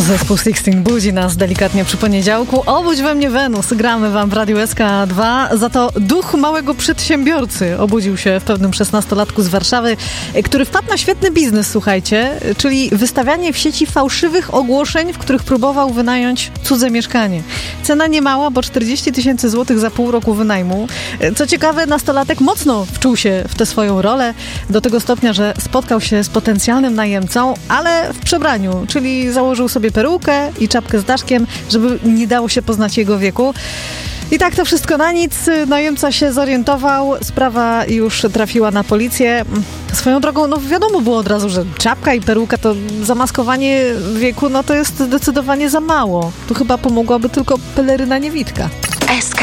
Zespół Sixteen budzi nas delikatnie przy poniedziałku. Obudź we mnie Wenus. Gramy wam w Radiu SK2. Za to duch małego przedsiębiorcy obudził się w pewnym 16-latku z Warszawy, który wpadł na świetny biznes, słuchajcie, czyli wystawianie w sieci fałszywych ogłoszeń, w których próbował wynająć cudze mieszkanie. Cena niemała, bo 40 000 złotych za pół roku wynajmu. Co ciekawe, nastolatek mocno wczuł się w tę swoją rolę, do tego stopnia, że spotkał się z potencjalnym najemcą, ale w przebraniu, czyli założył sobie perukę i czapkę z daszkiem, żeby nie dało się poznać jego wieku. I tak to wszystko na nic. Najemca się zorientował, sprawa już trafiła na policję. Swoją drogą, no wiadomo było od razu, że czapka i peruka to zamaskowanie wieku, no to jest zdecydowanie za mało. Tu chyba pomogłaby tylko peleryna niewidka. SK